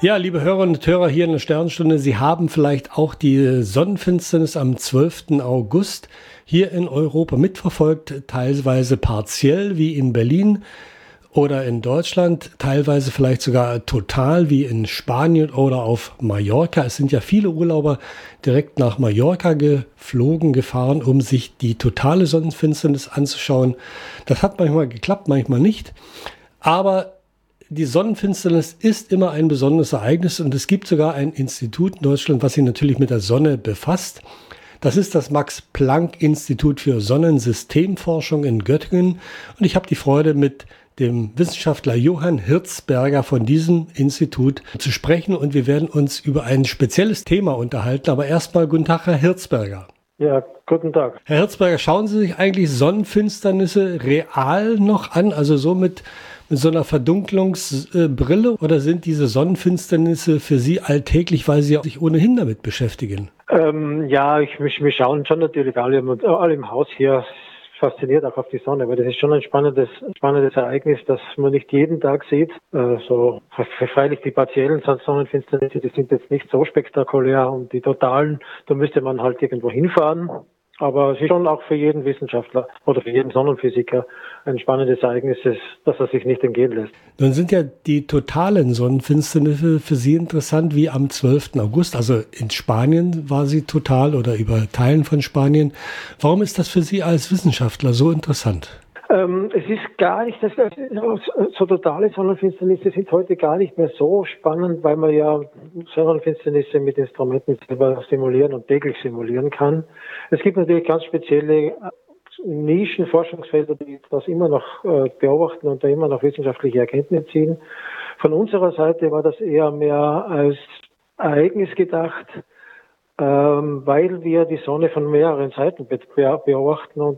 Ja, liebe Hörerinnen und Hörer hier in der Sternstunde, Sie haben vielleicht auch die Sonnenfinsternis am 12. August hier in Europa mitverfolgt, teilweise partiell wie in Berlin oder in Deutschland, teilweise vielleicht sogar total wie in Spanien oder auf Mallorca. Es sind ja viele Urlauber direkt nach Mallorca gefahren, um sich die totale Sonnenfinsternis anzuschauen. Das hat manchmal geklappt, manchmal nicht. Aber die Sonnenfinsternis ist immer ein besonderes Ereignis und es gibt sogar ein Institut in Deutschland, was sich natürlich mit der Sonne befasst. Das ist das Max-Planck-Institut für Sonnensystemforschung in Göttingen und ich habe die Freude, mit dem Wissenschaftler Johann Hirzberger von diesem Institut zu sprechen und wir werden uns über ein spezielles Thema unterhalten. Aber erstmal guten Tag, Herr Hirzberger. Ja, guten Tag. Herr Hirzberger, schauen Sie sich eigentlich Sonnenfinsternisse real noch an, also so mit so einer Verdunklungsbrille, oder sind diese Sonnenfinsternisse für Sie alltäglich, weil Sie sich ohnehin damit beschäftigen? Ja, wir schauen schon natürlich alle im Haus hier fasziniert auch auf die Sonne, weil das ist schon ein spannendes Ereignis, das man nicht jeden Tag sieht. Freilich die partiellen Sonnenfinsternisse, die sind jetzt nicht so spektakulär und die totalen, da müsste man halt irgendwo hinfahren. Aber es ist schon auch für jeden Wissenschaftler oder für jeden Sonnenphysiker ein spannendes Ereignis, dass er sich nicht entgehen lässt. Nun sind ja die totalen Sonnenfinsternisse für Sie interessant, wie am 12. August. Also in Spanien war sie total oder über Teilen von Spanien. Warum ist das für Sie als Wissenschaftler so interessant? Es ist gar nicht, so totale Sonnenfinsternisse sind heute gar nicht mehr so spannend, weil man ja Sonnenfinsternisse mit Instrumenten selber simulieren und täglich simulieren kann. Es gibt natürlich ganz spezielle Nischenforschungsfelder, die das immer noch beobachten und da immer noch wissenschaftliche Erkenntnisse ziehen. Von unserer Seite war das eher mehr als Ereignis gedacht, weil wir die Sonne von mehreren Seiten beobachten und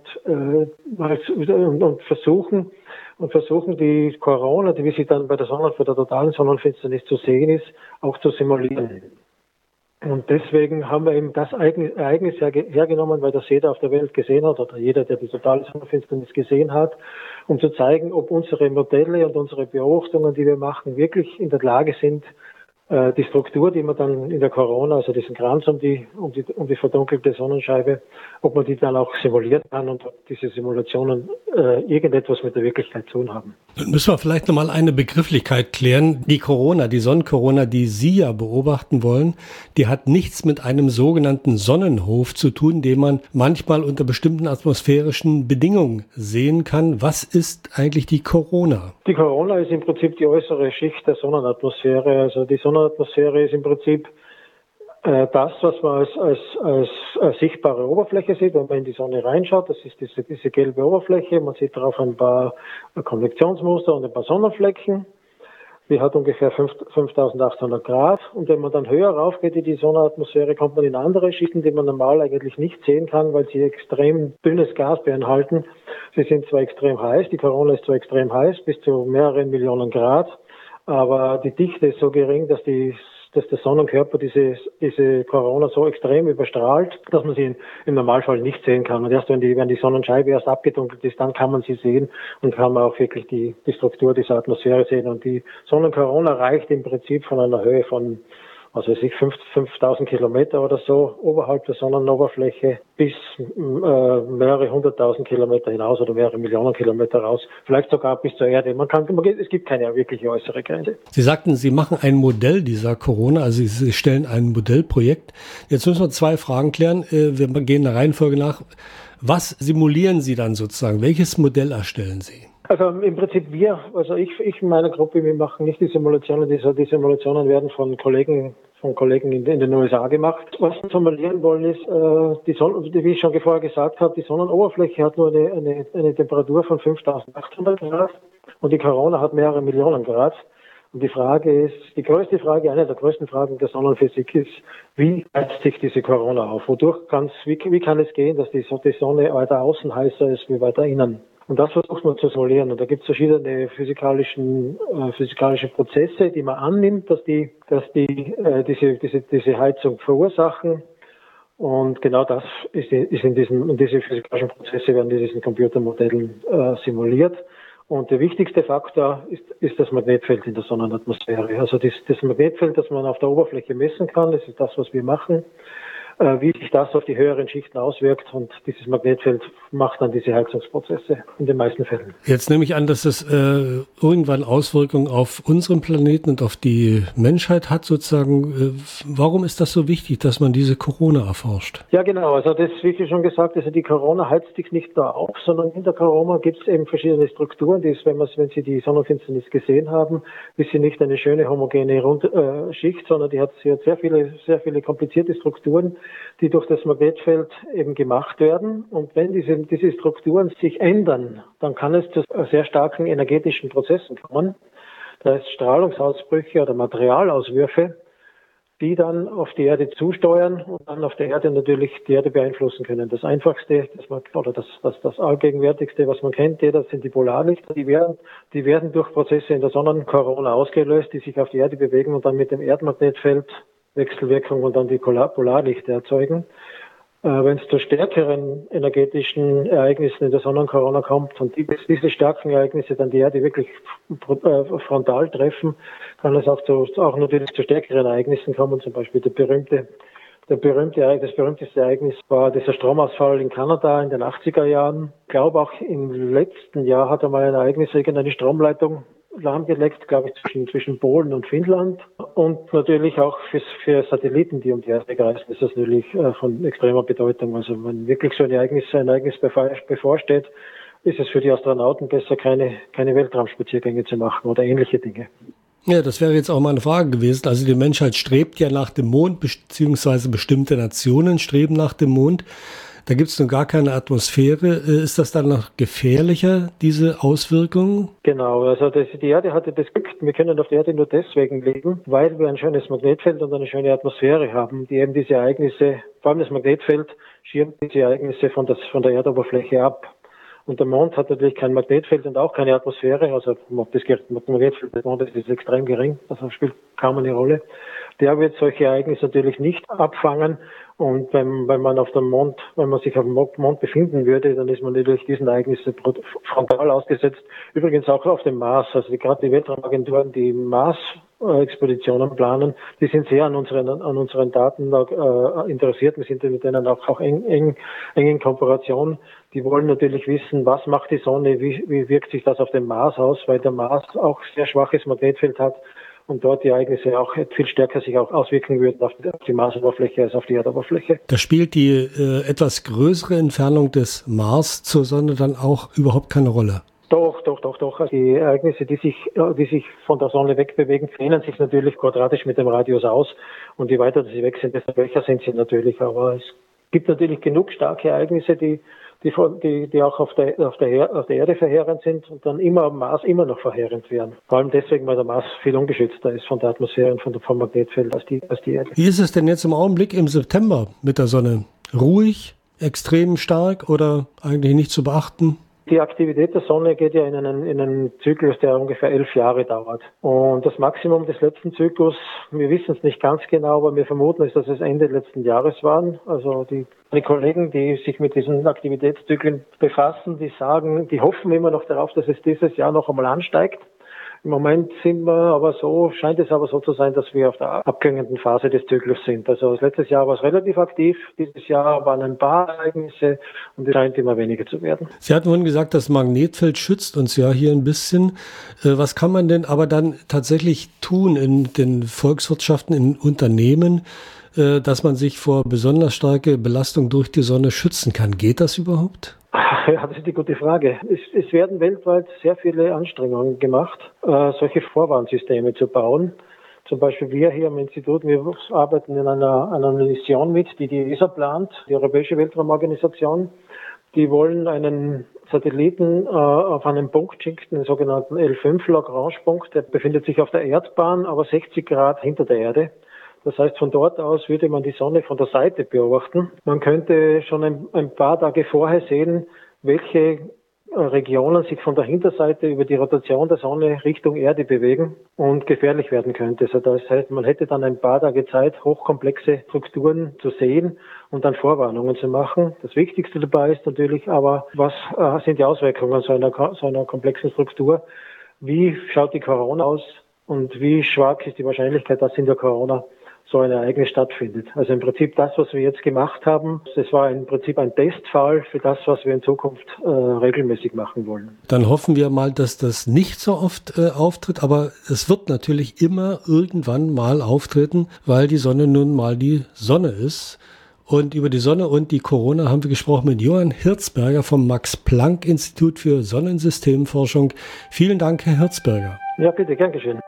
versuchen die Corona, die wie sie dann bei der totalen Sonnenfinsternis zu sehen ist, auch zu simulieren. Und deswegen haben wir eben das Ereignis hergenommen, weil das jeder auf der Welt gesehen hat oder jeder, der die totale Sonnenfinsternis gesehen hat, um zu zeigen, ob unsere Modelle und unsere Beobachtungen, die wir machen, wirklich in der Lage sind, die Struktur, die man dann in der Corona, also diesen Kranz um die verdunkelte Sonnenscheibe, ob man die dann auch simulieren kann und ob diese Simulationen irgendetwas mit der Wirklichkeit zu tun haben. Dann müssen wir vielleicht nochmal eine Begrifflichkeit klären. Die Sonnencorona, die Sie ja beobachten wollen, die hat nichts mit einem sogenannten Sonnenhof zu tun, den man manchmal unter bestimmten atmosphärischen Bedingungen sehen kann. Was ist eigentlich die Corona? Die Corona ist im Prinzip die äußere Schicht der Sonnenatmosphäre. Also die Sonnenatmosphäre ist im Prinzip das, was man als sichtbare Oberfläche sieht, wenn man in die Sonne reinschaut. Das ist diese gelbe Oberfläche. Man sieht darauf ein paar Konvektionsmuster und ein paar Sonnenflecken. Die hat ungefähr 5800 Grad. Und wenn man dann höher raufgeht in die Sonnenatmosphäre, kommt man in andere Schichten, die man normal eigentlich nicht sehen kann, weil sie extrem dünnes Gas beinhalten. Sie sind zwar extrem heiß, die Corona ist zwar extrem heiß, bis zu mehreren Millionen Grad, aber die Dichte ist so gering, dass der Sonnenkörper diese Corona so extrem überstrahlt, dass man sie im Normalfall nicht sehen kann. Und erst wenn die Sonnenscheibe erst abgedunkelt ist, dann kann man sie sehen und kann man auch wirklich die Struktur dieser Atmosphäre sehen. Und die Sonnencorona reicht im Prinzip von einer Höhe von 5000 Kilometer oder so oberhalb der Sonnenoberfläche bis mehrere 100.000 Kilometer hinaus oder mehrere Millionen Kilometer raus, vielleicht sogar bis zur Erde. Es gibt keine wirkliche äußere Grenze. Sie sagten, Sie machen ein Modell dieser Corona, also Sie stellen ein Modellprojekt. Jetzt müssen wir zwei Fragen klären. Wir gehen der Reihenfolge nach. Was simulieren Sie dann sozusagen? Welches Modell erstellen Sie? Also im Prinzip ich in meiner Gruppe, wir machen nicht die Simulationen. Die Simulationen werden von Kollegen in den USA gemacht. Was wir simulieren wollen ist, wie ich schon vorher gesagt habe, die Sonnenoberfläche hat nur eine Temperatur von 5800 Grad und die Corona hat mehrere Millionen Grad. Und eine der größten Fragen der Sonnenphysik ist, wie heizt sich diese Corona auf? Wie kann es gehen, dass die Sonne weiter außen heißer ist wie weiter innen? Und das versucht man zu simulieren. Und da gibt es verschiedene physikalische Prozesse, die man annimmt, dass diese Heizung verursachen. Und genau das ist diese physikalischen Prozesse werden in diesen Computermodellen simuliert. Und der wichtigste Faktor ist das Magnetfeld in der Sonnenatmosphäre. Also das Magnetfeld, das man auf der Oberfläche messen kann, das ist das, was wir machen. Wie sich das auf die höheren Schichten auswirkt, und dieses Magnetfeld macht dann diese Heizungsprozesse in den meisten Fällen. Jetzt nehme ich an, dass es irgendwann Auswirkungen auf unseren Planeten und auf die Menschheit hat sozusagen. Warum ist das so wichtig, dass man diese Corona erforscht? Ja, genau. Also das, wie ich schon gesagt, also die Corona heizt sich nicht nur auf, sondern in der Corona gibt es eben verschiedene Strukturen, die ist, wenn Sie die Sonnenfinsternis gesehen haben, ist sie nicht eine schöne homogene Schicht, sondern die hat sehr viele komplizierte Strukturen, die durch das Magnetfeld eben gemacht werden. Und wenn diese Strukturen sich ändern, dann kann es zu sehr starken energetischen Prozessen kommen. Da ist Strahlungsausbrüche oder Materialauswürfe, die dann auf die Erde zusteuern und dann auf der Erde natürlich die Erde beeinflussen können. Das einfachste, das allgegenwärtigste, was man kennt, das sind die Polarlichter. Die werden durch Prozesse in der Sonnenkorona ausgelöst, die sich auf die Erde bewegen und dann mit dem Erdmagnetfeld Wechselwirkung und dann die Polarlichter erzeugen. Wenn es zu stärkeren energetischen Ereignissen in der Sonnenkorona kommt und diese starken Ereignisse dann die Erde wirklich frontal treffen, kann es auch natürlich zu stärkeren Ereignissen kommen. Zum Beispiel das berühmteste Ereignis war dieser Stromausfall in Kanada in den 80er Jahren. Ich glaube, auch im letzten Jahr hat einmal ein Ereignis irgendeine Stromleitung lahmgelegt, glaube ich, zwischen Polen und Finnland. Und natürlich auch für Satelliten, die um die Erde kreisen, ist das natürlich von extremer Bedeutung. Also wenn wirklich so ein Ereignis bevorsteht, ist es für die Astronauten besser, keine Weltraumspaziergänge zu machen oder ähnliche Dinge. Ja, das wäre jetzt auch mal eine Frage gewesen. Also die Menschheit strebt ja nach dem Mond, beziehungsweise bestimmte Nationen streben nach dem Mond. Da gibt es nun gar keine Atmosphäre. Ist das dann noch gefährlicher, diese Auswirkungen? Genau, also die Erde hatte das Glück, wir können auf der Erde nur deswegen leben, weil wir ein schönes Magnetfeld und eine schöne Atmosphäre haben, die eben diese Ereignisse, vor allem das Magnetfeld, schirmt diese Ereignisse von der Erdoberfläche ab. Und der Mond hat natürlich kein Magnetfeld und auch keine Atmosphäre, also das Magnetfeld des Mondes ist extrem gering, also spielt kaum eine Rolle. Der wird solche Ereignisse natürlich nicht abfangen. Und wenn man sich auf dem Mond befinden würde, dann ist man natürlich diesen Ereignissen frontal ausgesetzt. Übrigens auch auf dem Mars, also gerade die Weltraumagenturen, die Mars-Expeditionen planen, die sind sehr an unseren Daten interessiert. Wir sind mit denen auch eng in Kooperation. Die wollen natürlich wissen, was macht die Sonne, wie wirkt sich das auf den Mars aus, weil der Mars auch sehr schwaches Magnetfeld hat. Und dort die Ereignisse auch viel stärker sich auch auswirken würden auf die Marsoberfläche als auf die Erdoberfläche. Da spielt die etwas größere Entfernung des Mars zur Sonne dann auch überhaupt keine Rolle? Doch. Die Ereignisse, die sich von der Sonne wegbewegen, dehnen sich natürlich quadratisch mit dem Radius aus. Und je weiter sie weg sind, desto schwächer sind sie natürlich. Aber es gibt natürlich genug starke Ereignisse, die auch auf der Erde verheerend sind und dann immer am Mars immer noch verheerend werden. Vor allem deswegen, weil der Mars viel ungeschützter ist von der Atmosphäre und vom Magnetfeld als die Erde. Wie ist es denn jetzt im Augenblick im September mit der Sonne? Ruhig, extrem stark oder eigentlich nicht zu beachten? Die Aktivität der Sonne geht ja in einen Zyklus, der ungefähr 11 Jahre dauert. Und das Maximum des letzten Zyklus, wir wissen es nicht ganz genau, aber wir vermuten es, dass es Ende letzten Jahres waren. Also die Kollegen, die sich mit diesen Aktivitätszyklen befassen, die hoffen immer noch darauf, dass es dieses Jahr noch einmal ansteigt. Im Moment scheint es aber so zu sein, dass wir auf der abklingenden Phase des Zyklus sind. Also letztes Jahr war es relativ aktiv, dieses Jahr waren ein paar Ereignisse und es scheint immer weniger zu werden. Sie hatten vorhin gesagt, das Magnetfeld schützt uns ja hier ein bisschen. Was kann man denn aber dann tatsächlich tun in den Volkswirtschaften, in Unternehmen, dass man sich vor besonders starke Belastung durch die Sonne schützen kann? Geht das überhaupt? Ja, das ist eine gute Frage. Es werden weltweit sehr viele Anstrengungen gemacht, solche Vorwarnsysteme zu bauen. Zum Beispiel wir hier am Institut, wir arbeiten in einer Mission mit, die ESA plant, die Europäische Weltraumorganisation. Die wollen einen Satelliten auf einen Punkt schicken, den sogenannten L5 Lagrange-Punkt. Der befindet sich auf der Erdbahn, aber 60 Grad hinter der Erde. Das heißt, von dort aus würde man die Sonne von der Seite beobachten. Man könnte schon ein paar Tage vorher sehen, welche Regionen sich von der Hinterseite über die Rotation der Sonne Richtung Erde bewegen und gefährlich werden könnte. Also das heißt, man hätte dann ein paar Tage Zeit, hochkomplexe Strukturen zu sehen und dann Vorwarnungen zu machen. Das Wichtigste dabei ist natürlich aber, was sind die Auswirkungen so einer komplexen Struktur? Wie schaut die Corona aus und wie stark ist die Wahrscheinlichkeit, dass in der Corona so ein Ereignis stattfindet? Also im Prinzip das, was wir jetzt gemacht haben, das war im Prinzip ein Testfall für das, was wir in Zukunft regelmäßig machen wollen. Dann hoffen wir mal, dass das nicht so oft auftritt, aber es wird natürlich immer irgendwann mal auftreten, weil die Sonne nun mal die Sonne ist. Und über die Sonne und die Corona haben wir gesprochen mit Johann Hirzberger vom Max-Planck-Institut für Sonnensystemforschung. Vielen Dank, Herr Hirzberger. Ja, bitte, gern geschehen.